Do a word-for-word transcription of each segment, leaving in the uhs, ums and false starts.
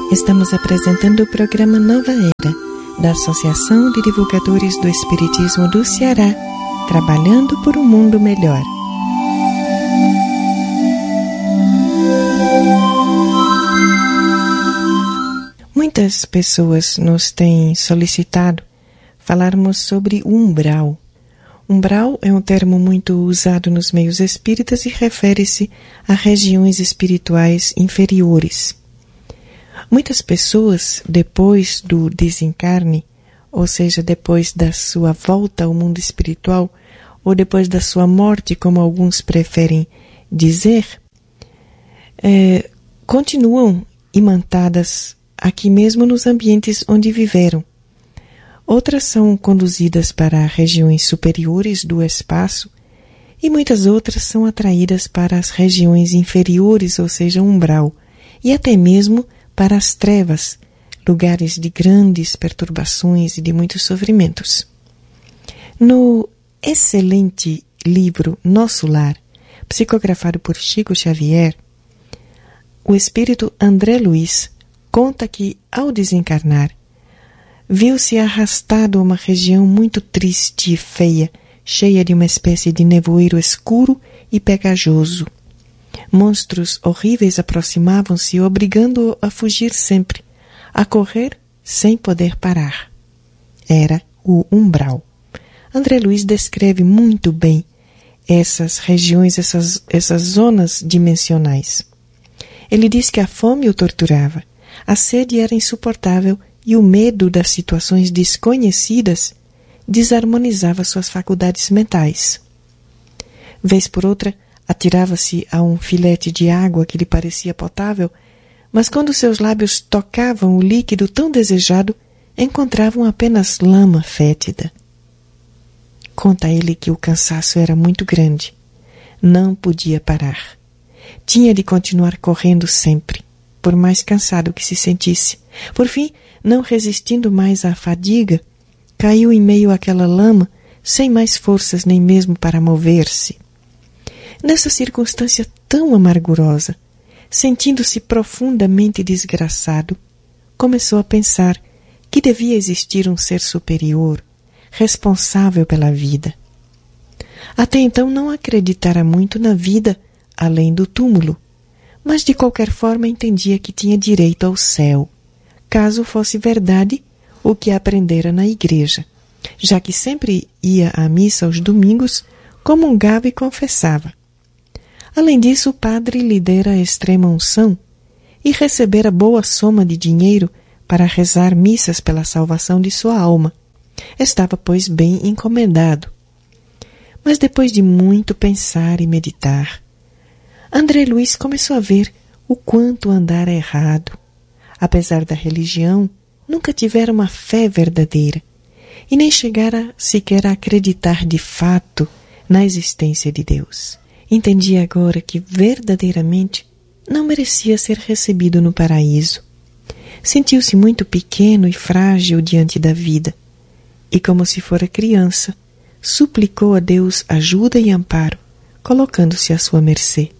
Estamos apresentando o programa Nova Era, da Associação de Divulgadores do Espiritismo do Ceará, trabalhando por um mundo melhor. Muitas pessoas nos têm solicitado falarmos sobre o umbral. Umbral é um termo muito usado nos meios espíritas e refere-se a regiões espirituais inferiores. Muitas pessoas, depois do desencarne, ou seja, depois da sua volta ao mundo espiritual, ou depois da sua morte, como alguns preferem dizer, é, continuam imantadas aqui mesmo nos ambientes onde viveram. Outras são conduzidas para regiões superiores do espaço e muitas outras são atraídas para as regiões inferiores, ou seja, umbral, e até mesmo para as trevas, lugares de grandes perturbações e de muitos sofrimentos. No excelente livro Nosso Lar, psicografado por Chico Xavier, o espírito André Luiz conta que, ao desencarnar, viu-se arrastado a uma região muito triste e feia, cheia de uma espécie de nevoeiro escuro e pegajoso. Monstros horríveis aproximavam-se, obrigando-o a fugir sempre, a correr sem poder parar. Era o umbral. André Luiz descreve muito bem essas regiões, essas, essas zonas dimensionais. Ele diz que a fome o torturava, a sede era insuportável e o medo das situações desconhecidas desarmonizava suas faculdades mentais. Vez por outra, atirava-se a um filete de água que lhe parecia potável, mas quando seus lábios tocavam o líquido tão desejado, encontravam apenas lama fétida. Conta ele que o cansaço era muito grande. Não podia parar. Tinha de continuar correndo sempre, por mais cansado que se sentisse. Por fim, não resistindo mais à fadiga, caiu em meio àquela lama, sem mais forças nem mesmo para mover-se. Nessa circunstância tão amargurosa, sentindo-se profundamente desgraçado, começou a pensar que devia existir um ser superior, responsável pela vida. Até então não acreditara muito na vida além do túmulo, mas de qualquer forma entendia que tinha direito ao céu, caso fosse verdade o que aprendera na igreja, já que sempre ia à missa aos domingos, comungava e confessava. Além disso, o padre lhe dera a extrema unção e recebera boa soma de dinheiro para rezar missas pela salvação de sua alma. Estava, pois, bem encomendado. Mas depois de muito pensar e meditar, André Luiz começou a ver o quanto andara errado. Apesar da religião, nunca tivera uma fé verdadeira e nem chegara sequer a acreditar de fato na existência de Deus. Entendia agora que verdadeiramente não merecia ser recebido no paraíso. Sentiu-se muito pequeno e frágil diante da vida e, como se fora criança, suplicou a Deus ajuda e amparo, colocando-se à sua mercê.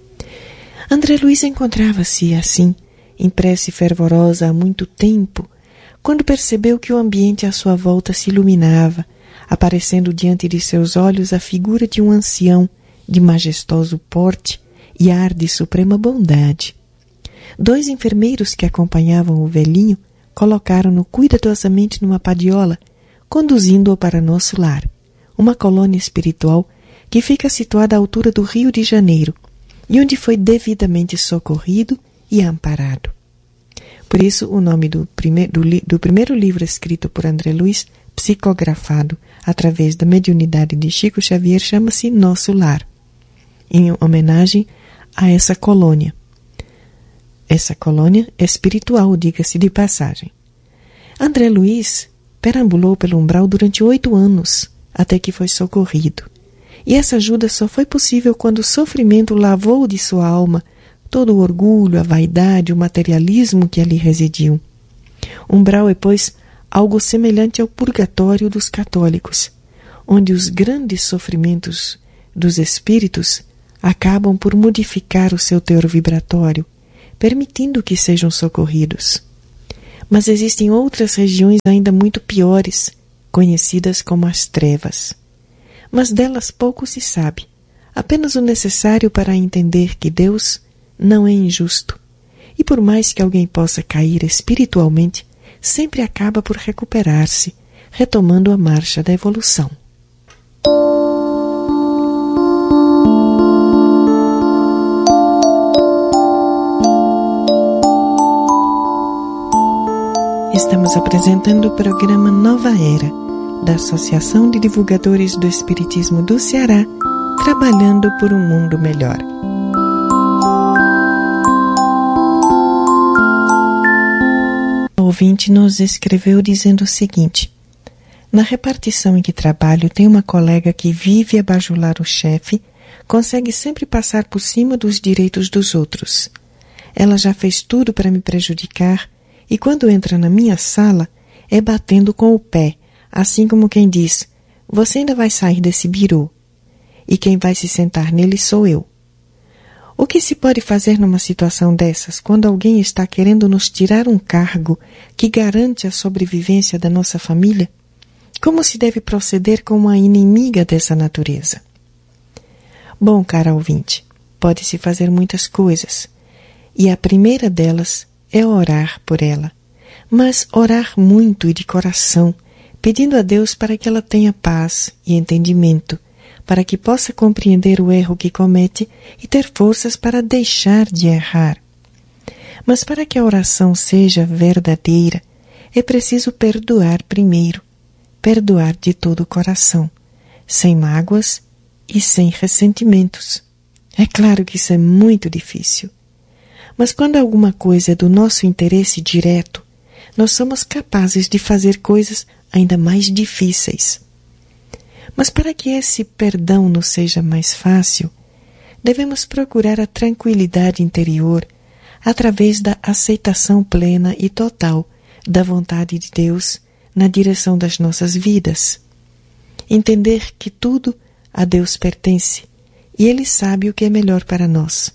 André Luiz encontrava-se assim, em prece fervorosa há muito tempo, quando percebeu que o ambiente à sua volta se iluminava, aparecendo diante de seus olhos a figura de um ancião de majestoso porte e ar de suprema bondade. Dois enfermeiros que acompanhavam o velhinho colocaram-no cuidadosamente numa padiola, conduzindo-o para Nosso Lar, uma colônia espiritual que fica situada à altura do Rio de Janeiro, e onde foi devidamente socorrido e amparado. Por isso, o nome do, prime- do, li- do primeiro livro escrito por André Luiz, psicografado através da mediunidade de Chico Xavier, chama-se Nosso Lar, em homenagem a essa colônia. Essa colônia espiritual, diga-se de passagem. André Luiz perambulou pelo umbral durante oito anos, até que foi socorrido. E essa ajuda só foi possível quando o sofrimento lavou de sua alma todo o orgulho, a vaidade, o materialismo que ali residiam. Umbral é, pois, algo semelhante ao purgatório dos católicos, onde os grandes sofrimentos dos espíritos acabam por modificar o seu teor vibratório, permitindo que sejam socorridos. Mas existem outras regiões ainda muito piores, conhecidas como as trevas. Mas delas pouco se sabe, apenas o necessário para entender que Deus não é injusto, e por mais que alguém possa cair espiritualmente, sempre acaba por recuperar-se, retomando a marcha da evolução. Estamos apresentando o programa Nova Era, da Associação de Divulgadores do Espiritismo do Ceará, trabalhando por um mundo melhor. O ouvinte nos escreveu dizendo o seguinte: na repartição em que trabalho, tem uma colega que vive a bajular o chefe, consegue sempre passar por cima dos direitos dos outros. Ela já fez tudo para me prejudicar e quando entra na minha sala é batendo com o pé, assim como quem diz: você ainda vai sair desse birô. E quem vai se sentar nele sou eu. O que se pode fazer numa situação dessas, quando alguém está querendo nos tirar um cargo que garante a sobrevivência da nossa família? Como se deve proceder com uma inimiga dessa natureza? Bom, cara ouvinte, pode-se fazer muitas coisas, e a primeira delas é orar por ela, mas orar muito e de coração, pedindo a Deus para que ela tenha paz e entendimento, para que possa compreender o erro que comete e ter forças para deixar de errar. Mas para que a oração seja verdadeira, é preciso perdoar primeiro, perdoar de todo o coração, sem mágoas e sem ressentimentos. É claro que isso é muito difícil. Mas quando alguma coisa é do nosso interesse direto, nós somos capazes de fazer coisas ainda mais difíceis. Mas para que esse perdão nos seja mais fácil, devemos procurar a tranquilidade interior através da aceitação plena e total da vontade de Deus na direção das nossas vidas. Entender que tudo a Deus pertence e Ele sabe o que é melhor para nós.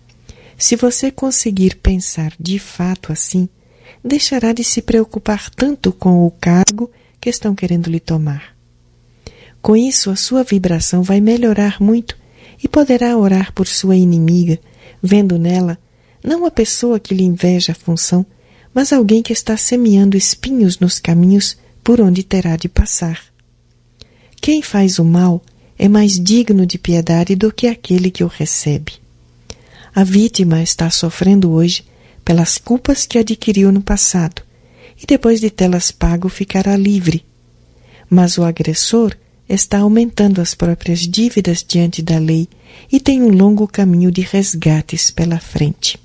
Se você conseguir pensar de fato assim, deixará de se preocupar tanto com o cargo que estão querendo lhe tomar. Com isso, a sua vibração vai melhorar muito e poderá orar por sua inimiga, vendo nela não a pessoa que lhe inveja a função, mas alguém que está semeando espinhos nos caminhos por onde terá de passar. Quem faz o mal é mais digno de piedade do que aquele que o recebe. A vítima está sofrendo hoje pelas culpas que adquiriu no passado e depois de tê-las pago ficará livre. Mas o agressor está aumentando as próprias dívidas diante da lei e tem um longo caminho de resgates pela frente.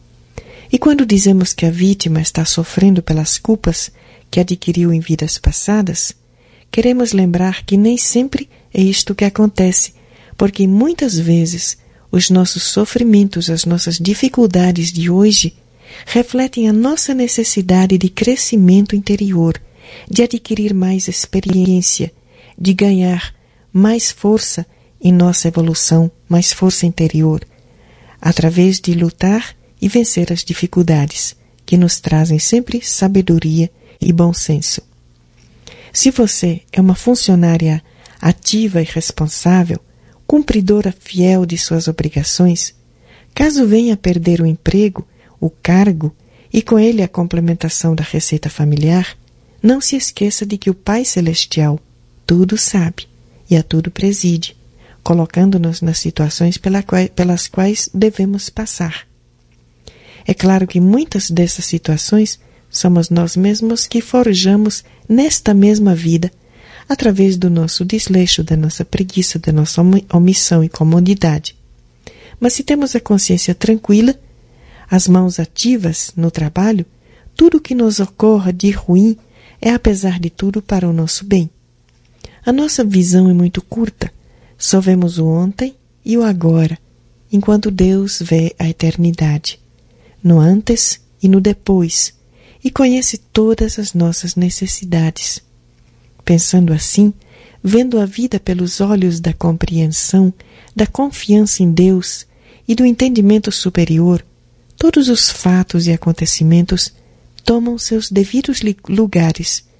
E quando dizemos que a vítima está sofrendo pelas culpas que adquiriu em vidas passadas, queremos lembrar que nem sempre é isto que acontece, porque muitas vezes os nossos sofrimentos, as nossas dificuldades de hoje refletem a nossa necessidade de crescimento interior, de adquirir mais experiência, de ganhar mais força em nossa evolução, mais força interior, através de lutar e vencer as dificuldades, que nos trazem sempre sabedoria e bom senso. Se você é uma funcionária ativa e responsável, cumpridora fiel de suas obrigações, caso venha a perder o emprego, o cargo e com ele a complementação da receita familiar, não se esqueça de que o Pai Celestial tudo sabe e a tudo preside, colocando-nos nas situações pelas quais devemos passar. É claro que muitas dessas situações somos nós mesmos que forjamos nesta mesma vida, através do nosso desleixo, da nossa preguiça, da nossa omissão e comodidade. Mas se temos a consciência tranquila, as mãos ativas no trabalho, tudo o que nos ocorra de ruim é, apesar de tudo, para o nosso bem. A nossa visão é muito curta, só vemos o ontem e o agora, enquanto Deus vê a eternidade, no antes e no depois, e conhece todas as nossas necessidades. Pensando assim, vendo a vida pelos olhos da compreensão, da confiança em Deus e do entendimento superior, todos os fatos e acontecimentos tomam seus devidos lugares